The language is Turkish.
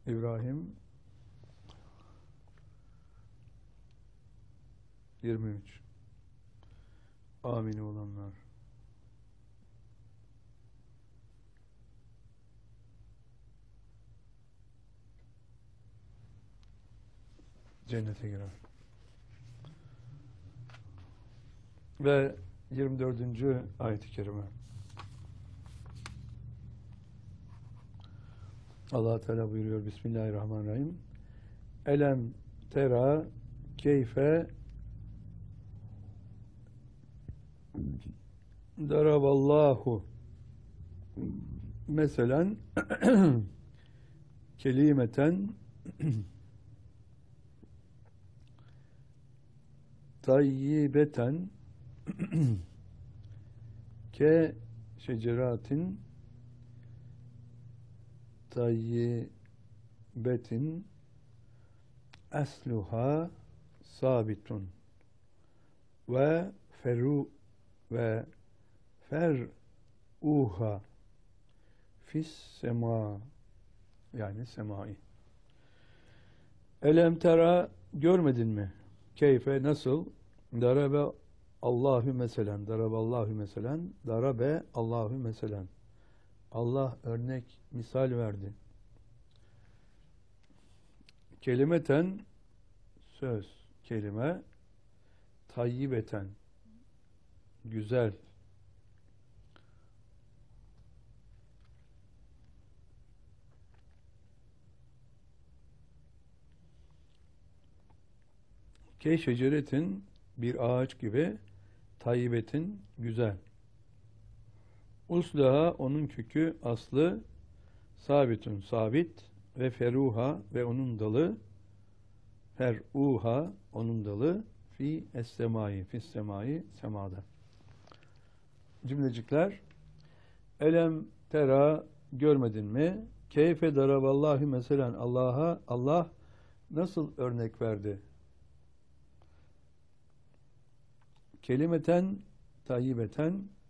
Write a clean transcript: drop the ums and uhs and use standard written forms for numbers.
İbrahim 23. Amin olanlar. Cennete girer. Ve 24. ayet-i kerime. Allah Teala buyuruyor Bismillahirrahmanirrahim. Elem tera keyfe daraballahu meselen kelimeten tayyibeten ke şeceratin tayyibetin esluha sabitun ve fer'uha fis sema, yani semai. Elem tera, görmedin mi? Keyfe, nasıl? Darabe Allahu meselen, daraballahu meselen, darabe Allahu meselen. Allah örnek, misal verdi. Kelimeten, söz, kelime, tayyibeten, güzel. Ke şeceretin, bir ağaç gibi, tayyibetin, güzel. Uslaha, onun kökü, aslı, sabitun, sabit, ve feruha, ve onun dalı, fer'uha, onun dalı, fi es-semai, fis semai, semada. Cümlecikler. Elem tera, görmedin mi? Keyfe daraballahu meselen, Allah nasıl örnek verdi? Kelimeten tayyibeten,